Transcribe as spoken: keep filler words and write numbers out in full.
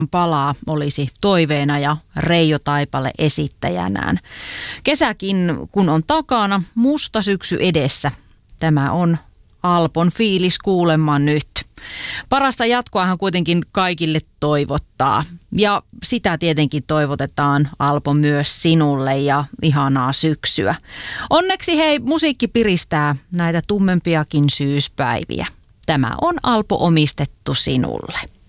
palaa olisi toiveena ja Reijo Taipale esittäjänään. Kesäkin kun on takana, musta syksy edessä. Tämä on Alpon fiilis kuulemma nyt. Parasta jatkoahan kuitenkin kaikille toivottaa. Ja sitä tietenkin toivotetaan, Alpo, myös sinulle ja ihanaa syksyä. Onneksi hei, musiikki piristää näitä tummempiakin syyspäiviä. Tämä on Alpo omistettu sinulle.